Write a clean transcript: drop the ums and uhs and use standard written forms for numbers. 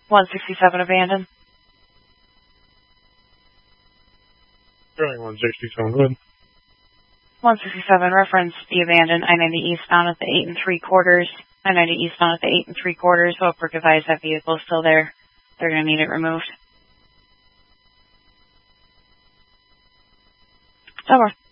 167 abandoned. Going 167, go ahead. 167, reference the abandoned I-90 eastbound at the 8 3/4. I-90 eastbound at the 8 3/4. Oak advised that vehicle is still there. They're going to need it removed. Over.